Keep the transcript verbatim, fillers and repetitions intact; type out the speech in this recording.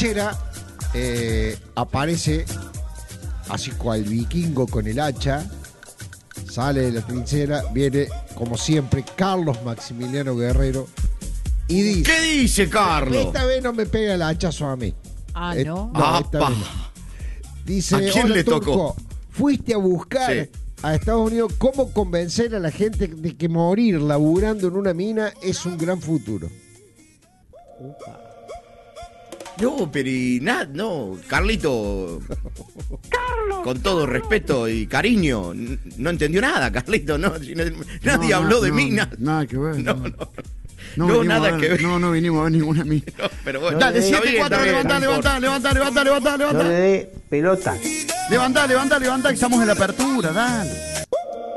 trinchera eh, aparece así cual vikingo con el hacha. Sale de la trinchera, viene como siempre Carlos Maximiliano Guerrero y dice: ¿qué dice Carlos? Esta vez no me pega el hachazo a mí. Ah, Eh, ¿no? no, esta vez no. Dice: ¿A quién hola, le Turco, tocó? fuiste a buscar Sí. a Estados Unidos cómo convencer a la gente de que morir laburando en una mina es un gran futuro. No, pero y nada, no, Carlito. Carlos. Con todo respeto y cariño, n- no entendió nada, Carlito, no, si no- nadie No, habló no, de no, minas. Nada que ver. No, No, no, no, no, vinimos nada a ver- que ver. No, no vinimos a ver ninguna mina. no, pero bueno. Dale, está siete, bien, cuatro, está bien, levantá, no levantá, importa. levantá, levantá, levantá, levantá, No le levantá. dé pelota. Levantá, levantá, levantá, que estamos en la apertura, dale.